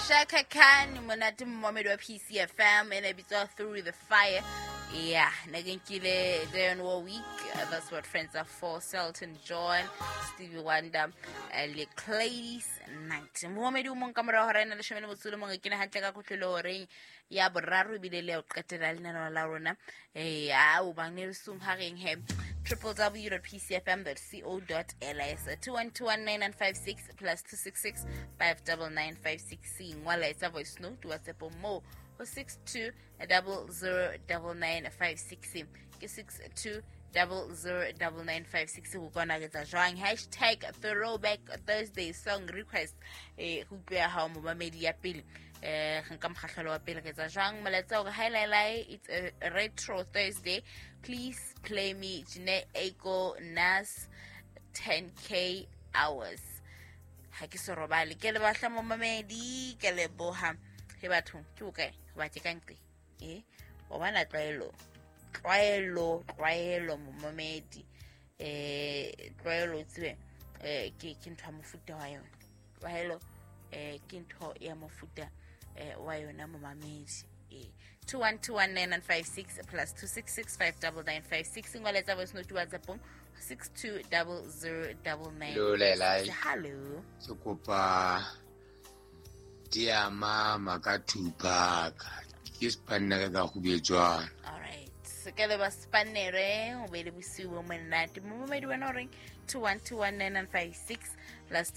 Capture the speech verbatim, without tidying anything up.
Shaka Khan, Monati Mohammed of P C F M, and it's all through the fire. Yeah, Nagankile, day and one week. Uh, that's what friends are for. Selton John, Stevie Wonder, Le Cladies, Night. Mohammed Monkamara, and the Shaman was Sulomon, Kinahaka Kutlore, Yabraru, Bidele, Catalina, Larona, a Ubangir Sum having him. w w w dot p c f m dot co dot l s two one two one nine nine five six plus two six six five nine nine five six seeing while it's a voice note to WhatsApp or more or six two double zero double nine five six six two double zero double nine five six. We're gonna get a drawing hashtag throwback Thursday song request. Eh, who be a home media bill. Eh, come Halo Bill gets a drawing. Maletsa highlight. It's a retro Thursday. Please play me Jine Eko Nas ten K hours. Hakiso Robali, Kelebasha Momamedi, Keleboha, Hebatu, Tuke, Vaticanti. Eh? Owana Trailo. Trailo, Trailo, Momamedi. Eh, Trailo, eh, Kintamufuta, Trailo, eh, Kinto Yamufuta, eh, Wayona Momamedi. Two one two one nine nine five six plus two six six five double nine five six. Single letter was no to WhatsApp six two double zero double nine. Hello, Lelai. Hello. Sokopa dia mama katupa kispanna ka hubejwa. All right. So kele ba spanere o be le bosiwo mo nna. Mo mo di wena ring two one two one nine nine five six plus